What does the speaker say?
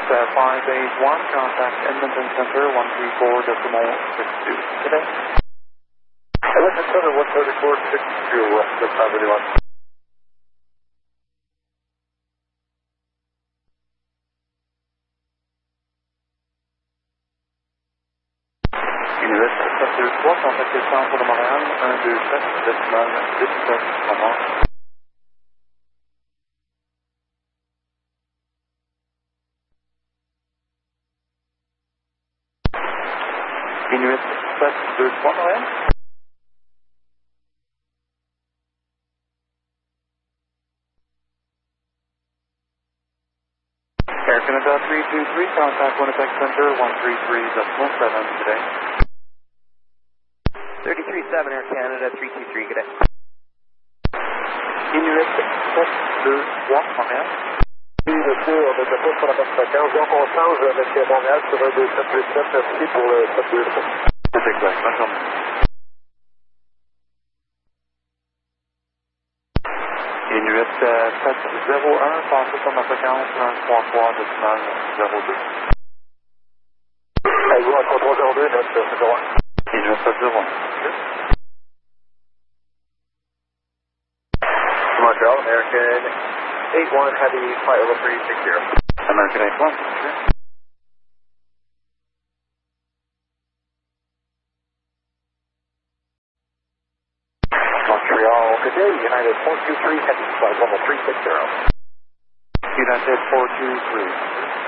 581, contact Edmonton Center 134.62 today. Edmonton Center 134.62, West 581. Inuit 723, contactez le centre de Montréal 127.17 moment. Inuit 723, Montréal. Air Canada 323, contact Winnipeg Center 133.7 today. 337 Air Canada 323, good day. Inuit 723, Montréal. Oui, monsieur, on était pas sur la bonne fréquence, donc on change avec Montréal sur un 2727, merci pour le 727. C'est exact, bonne journée. Inuit 701, passez sur ma fréquence 133.02. Allez-vous à 3302, notre 01. Inuit 701. Montreal, American 81, heavy, flight over 360. American 81. Montreal, good day, United 423, heavy, flight level 360. United 423.